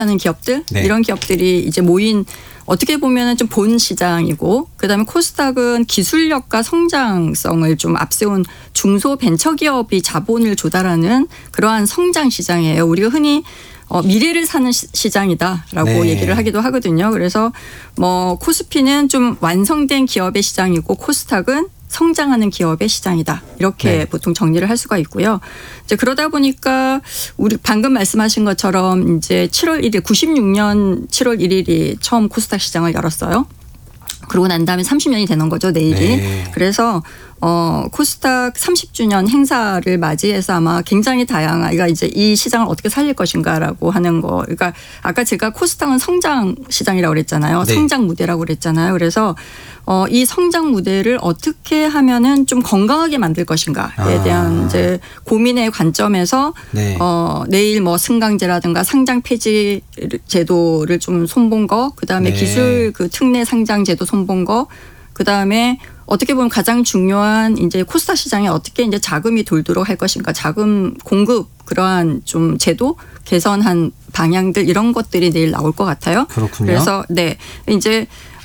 하는 기업들 네. 이런 기업들이 이제 모인 어떻게 보면은 좀 본 시장이고 그다음에 코스닥은 기술력과 성장성을 좀 앞세운 중소 벤처기업이 자본을 조달하는 그러한 성장 시장이에요. 우리가 흔히 미래를 사는 시장이다라고 네. 얘기를 하기도 하거든요. 그래서 뭐 코스피는 좀 완성된 기업의 시장이고 코스닥은 성장하는 기업의 시장이다. 이렇게 네. 보통 정리를 할 수가 있고요. 이제 그러다 보니까 우리 방금 말씀하신 것처럼 이제 7월 1일 96년 7월 1일이 처음 코스닥 시장을 열었어요. 그러고 난 다음에 30년이 되는 거죠, 내일이. 네. 그래서 코스닥 30주년 행사를 맞이해서 아마 굉장히 다양한, 그러니까 이제 이 시장을 어떻게 살릴 것인가라고 하는 거. 그러니까 아까 제가 코스닥은 성장 시장이라고 그랬잖아요. 네. 성장 무대라고 그랬잖아요. 그래서 이 성장 무대를 어떻게 하면은 좀 건강하게 만들 것인가에 대한 이제 고민의 관점에서 네. 내일 뭐 승강제라든가 상장 폐지 제도를 좀 손본 거, 그다음에 네. 기술 그 특례 상장 제도 손본 거, 그다음에 어떻게 보면 가장 중요한 이제 코스닥 시장에 어떻게 이제 자금이 돌도록 할 것인가, 자금 공급 그러한 좀 제도 개선한 방향들 이런 것들이 내일 나올 것 같아요. 그렇군요. 그래서 네 이제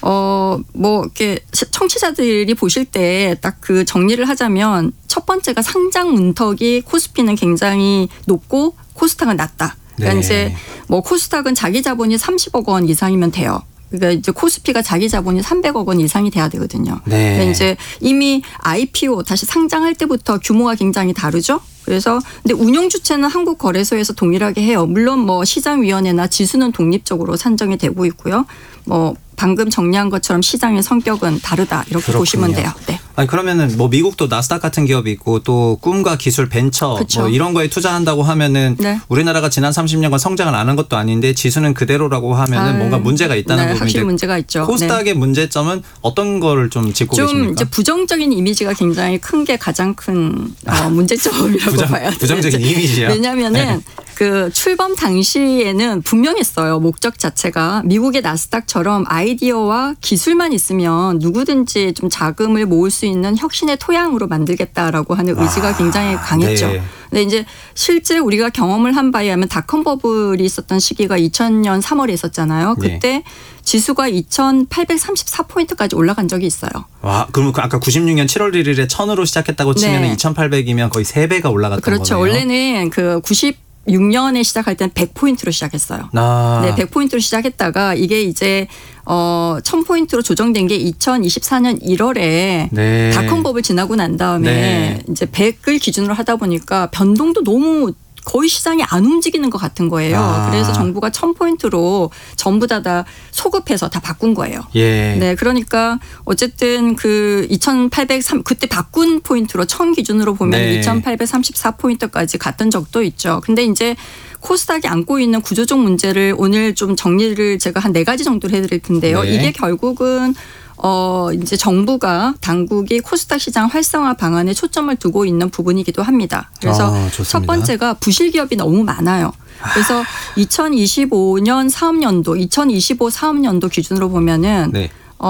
뭐 이렇게 청취자들이 보실 때 딱 그 정리를 하자면 첫 번째가 상장 문턱이 코스피는 굉장히 높고 코스닥은 낮다. 그러니까 네. 이제 뭐 코스닥은 자기 자본이 30억 원 이상이면 돼요. 그러니까 이제 코스피가 자기 자본이 300억 원 이상이 돼야 되거든요. 네. 그러니까 이제 이미 IPO 다시 상장할 때부터 규모가 굉장히 다르죠. 그래서 근데 운영 주체는 한국거래소에서 동일하게 해요. 물론 뭐 시장위원회나 지수는 독립적으로 산정이 되고 있고요. 뭐 방금 정리한 것처럼 시장의 성격은 다르다 이렇게 그렇군요. 보시면 돼요. 네. 아니 그러면은 뭐 미국도 나스닥 같은 기업이 있고 또 꿈과 기술 벤처 그쵸. 뭐 이런 거에 투자한다고 하면은 네. 우리나라가 지난 30년간 성장을 안 한 것도 아닌데 지수는 그대로라고 하면은 뭔가 문제가 있다는 네, 부분인데 확실히 문제가 있죠. 코스닥의 네. 문제점은 어떤 거를 좀 짚고 좀 계십니까? 이제 부정적인 이미지가 굉장히 큰 게 가장 큰 문제점이라고 봐야 돼요. 부정적인 이미지요. 왜냐하면은 그 출범 당시에는 분명했어요. 목적 자체가 미국의 나스닥처럼 아이디어와 기술만 있으면 누구든지 좀 자금을 모을 수 있는 혁신의 토양으로 만들겠다라고 하는 의지가 굉장히 강했죠. 네. 근데 이제 실제 우리가 경험을 한 바에 하면 닷컴 버블이 있었던 시기가 2000년 3월에 있었잖아요. 그때 지수가 2834포인트까지 올라간 적이 있어요. 와, 그러면 아까 96년 7월 1일에 1000으로 시작했다고 치면 네. 2800이면 거의 3배가 올라갔던 그렇죠. 거네요. 원래는 그 96년에 시작할 때는 100포인트로 시작했어요. 네, 100포인트로 시작했다가 이게 이제 1000포인트로 조정된 게 2024년 1월에 네. 닷컴법을 지나고 난 다음에 네. 이제 100을 기준으로 하다 보니까 변동도 너무 거의 시장이 안 움직이는 것 같은 거예요. 그래서 정부가 1000포인트로 전부 다 소급해서 다 바꾼 거예요. 예. 네, 그러니까 어쨌든 그 2803 그때 바꾼 포인트로 1000 기준으로 보면 네. 2834포인트까지 갔던 적도 있죠. 근데 이제 코스닥이 안고 있는 구조적 문제를 오늘 좀 정리를 제가 한 4가지 정도로 해드릴 텐데요. 네. 이게 결국은 이제 정부가 당국이 코스닥 시장 활성화 방안에 초점을 두고 있는 부분이기도 합니다. 그래서 좋습니다. 첫 번째가 부실 기업이 너무 많아요. 그래서 2025년 사업연도, 2025 사업연도 기준으로 보면은 네.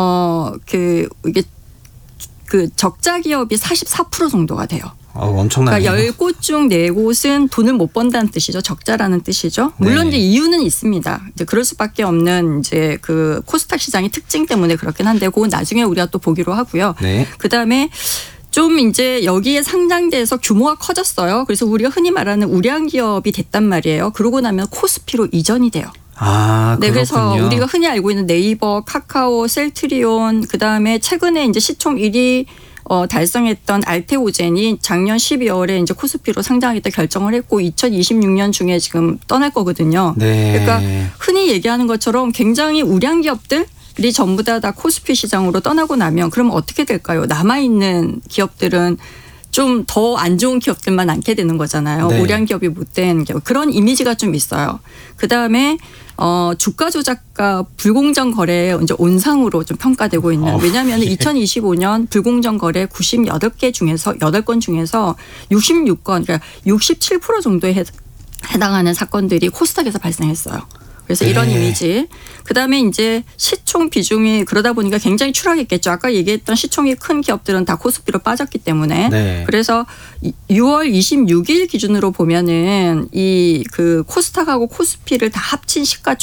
이게 그 적자 기업이 44% 정도가 돼요. 엄청나네요. 그러니까 10곳 중 4곳은 돈을 못 번다는 뜻이죠. 적자라는 뜻이죠. 물론 네. 이제 이유는 있습니다. 이제 그럴 수밖에 없는 이제 그 코스닥 시장의 특징 때문에 그렇긴 한데 그건 나중에 우리가 또 보기로 하고요. 네. 그다음에 좀 이제 여기에 상장돼서 규모가 커졌어요. 그래서 우리가 흔히 말하는 우량 기업이 됐단 말이에요. 그러고 나면 코스피로 이전이 돼요. 그렇군요. 네, 그래서 우리가 흔히 알고 있는 네이버, 카카오, 셀트리온, 그다음에 최근에 이제 시총 1위 달성했던 알테오젠이 작년 12월에 이제 코스피로 상장하겠다 결정을 했고 2026년 중에 지금 떠날 거거든요. 네. 그러니까 흔히 얘기하는 것처럼 굉장히 우량 기업들이 전부 다 코스피 시장으로 떠나고 나면 그럼 어떻게 될까요? 남아있는 기업들은 좀 더 안 좋은 기업들만 남게 되는 거잖아요. 네. 우량 기업이 못된 기업. 그런 이미지가 좀 있어요. 그다음에 주가 조작과 불공정 거래의 이제 온상으로 좀 평가되고 있는. 왜냐하면 2025년 불공정 거래 98개 중에서 8건 중에서 66건, 그러니까 67% 정도에 해당하는 사건들이 코스닥에서 발생했어요. 그래서 이런 이미지. 그다음에 이제 시총 비중이 그러다 보니까 굉장히 추락했겠죠. 아까 얘기했던 시총이 큰 기업들은 다 코스피로 빠졌기 때문에. 네. 그래서 6월 26일 기준으로 보면은 이 그 코스닥하고 코스피를 다 합친 시가총액